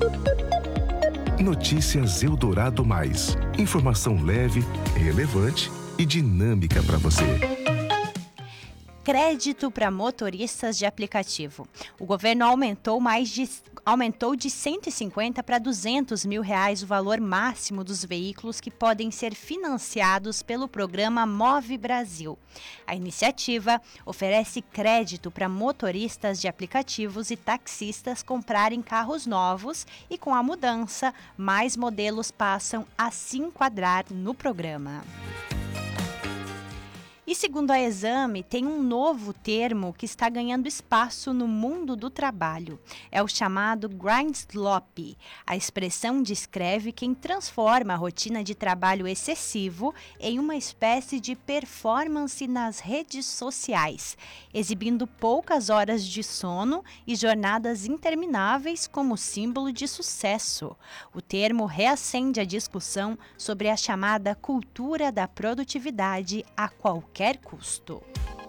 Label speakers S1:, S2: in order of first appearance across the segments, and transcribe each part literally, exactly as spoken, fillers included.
S1: Notícias Eldorado Mais. Informação leve, relevante e dinâmica para você.
S2: Crédito para motoristas de aplicativo. O governo aumentou mais de, aumentou de cento e cinquenta para duzentos mil reais o valor máximo dos veículos que podem ser financiados pelo programa Move Brasil. A iniciativa oferece crédito para motoristas de aplicativos e taxistas comprarem carros novos e, com a mudança, mais modelos passam a se enquadrar no programa. E segundo a Exame, tem um novo termo que está ganhando espaço no mundo do trabalho. É o chamado grind slop. A expressão descreve quem transforma a rotina de trabalho excessivo em uma espécie de performance nas redes sociais, exibindo poucas horas de sono e jornadas intermináveis como símbolo de sucesso. O termo reacende a discussão sobre a chamada cultura da produtividade a qualquer qualquer custo.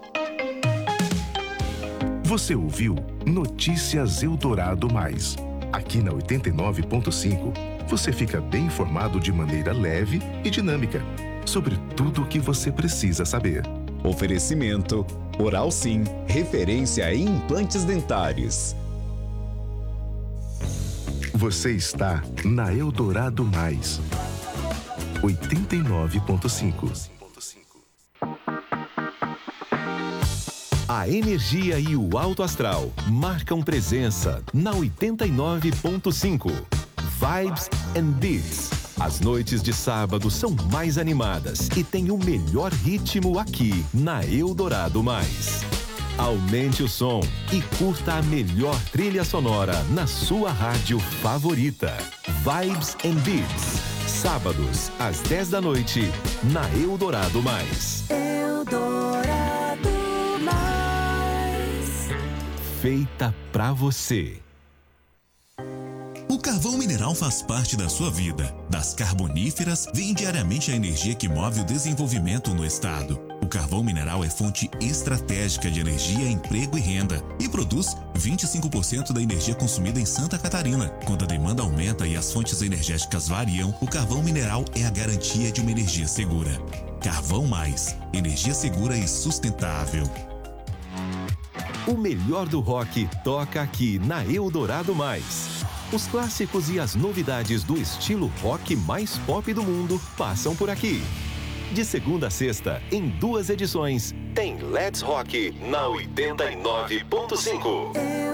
S1: Você ouviu Notícias Eldorado Mais. Aqui na oitenta e nove ponto cinco, você fica bem informado de maneira leve e dinâmica sobre tudo o que você precisa saber.
S3: Oferecimento Oral Sim, referência em implantes dentários.
S1: Você está na Eldorado Mais. oitenta e nove ponto cinco.
S4: A energia e o alto astral marcam presença na oitenta e nove ponto cinco. Vibes and Beats. As noites de sábado são mais animadas e tem o melhor ritmo aqui na Eldorado Mais. Aumente o som e curta a melhor trilha sonora na sua rádio favorita. Vibes and Beats. Sábados, às dez da noite, na Eldorado Mais.
S5: Eldorado Mais.
S4: Feita pra você.
S6: O carvão mineral faz parte da sua vida. Das carboníferas vem diariamente a energia que move o desenvolvimento no estado. O carvão mineral é fonte estratégica de energia, emprego e renda e produz vinte e cinco por cento da energia consumida em Santa Catarina. Quando a demanda aumenta e as fontes energéticas variam, o carvão mineral é a garantia de uma energia segura. Carvão Mais, energia segura e sustentável.
S4: O melhor do rock toca aqui na Eldorado Mais. Os clássicos e as novidades do estilo rock mais pop do mundo passam por aqui. De segunda a sexta, em duas edições, tem Let's Rock na oitenta e nove ponto cinco.